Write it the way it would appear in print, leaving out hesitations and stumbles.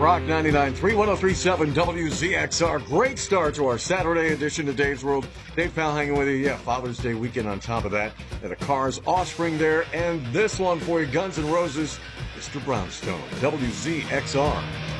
Rock 99.3, 103.7 WZXR. Great start to our Saturday edition of Dave's World. Dave Powell hanging with you. Yeah, Father's Day weekend on top of that. And the Cars, Offspring there. And this one for you, Guns N' Roses, Mr. Brownstone, WZXR.